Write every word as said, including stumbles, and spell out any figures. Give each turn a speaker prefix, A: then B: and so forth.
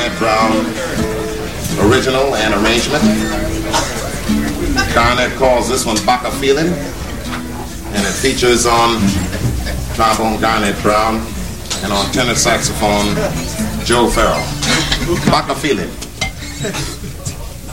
A: Garnett Brown original and arrangement. Garnett calls this one Baka Feeling, and it features on trombone Garnett Brown and on tenor saxophone Joe Farrell. Baka Feeling.